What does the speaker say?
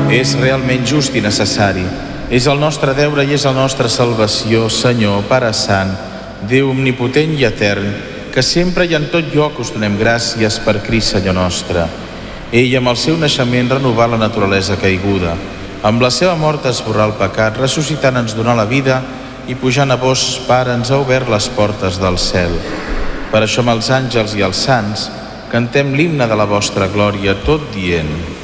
És realment just i necessari. És el nostre deure i és la nostra salvació, Senyor, Pare Sant, Déu omnipotent i etern, que sempre i en tot lloc us donem gràcies per Crist, Senyor nostre. Ell, amb el seu naixement, renovà la naturalesa caiguda. Amb la seva mort esborrà el pecat, ressuscitant ens donar la vida i pujant a vos, Pare, ens ha obert les portes del cel. Per això amb els àngels i els sants cantem l'himne de la vostra glòria, tot dient: